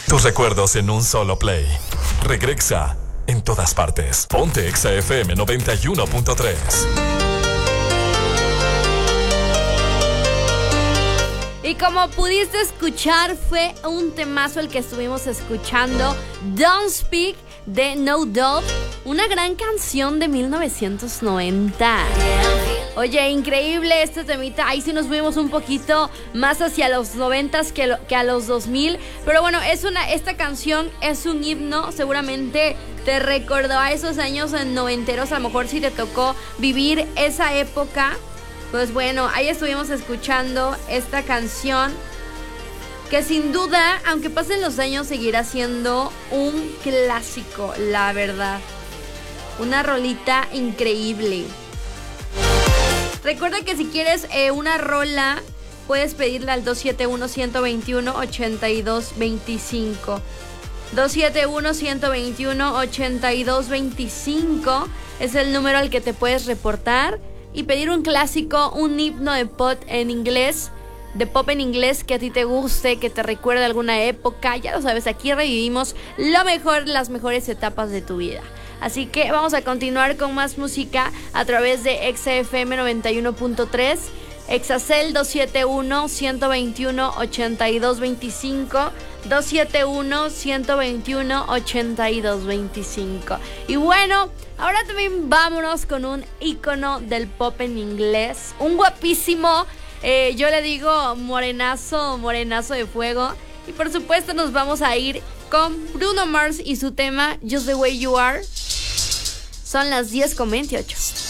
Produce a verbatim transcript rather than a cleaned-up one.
Tus recuerdos en un solo play. Regresa en todas partes. Ponte Exa F M noventa y uno punto tres. Y como pudiste escuchar, fue un temazo el que estuvimos escuchando, Don't Speak de No Doubt, una gran canción de mil novecientos noventa. Oye, increíble este temita. Ahí sí nos fuimos un poquito más hacia los noventas que, lo, que a los dos mil. Pero bueno, es una, esta canción es un himno. Seguramente te recordó a esos años noventeros. A lo mejor si te tocó vivir esa época. Pues bueno, ahí estuvimos escuchando esta canción que sin duda, aunque pasen los años, seguirá siendo un clásico, la verdad. Una rolita increíble. Recuerda que si quieres eh, una rola, puedes pedirla al dos siete uno, uno dos uno, ocho dos dos cinco. dos siete uno, uno dos uno, ocho dos dos cinco es el número al que te puedes reportar y pedir un clásico, un himno de pop en inglés, de pop en inglés que a ti te guste, que te recuerde alguna época. Ya lo sabes, aquí revivimos lo mejor, las mejores etapas de tu vida. Así que vamos a continuar con más música a través de Exa F M noventa y uno punto tres, Exacel dos siete uno, uno dos uno, ocho dos dos cinco, dos siete uno, uno dos uno, ocho dos dos cinco. Y bueno, ahora también vámonos con un ícono del pop en inglés, un guapísimo, eh, yo le digo morenazo, morenazo de fuego. Y por supuesto nos vamos a ir con Bruno Mars y su tema Just the Way You Are. Son las diez con veintiocho.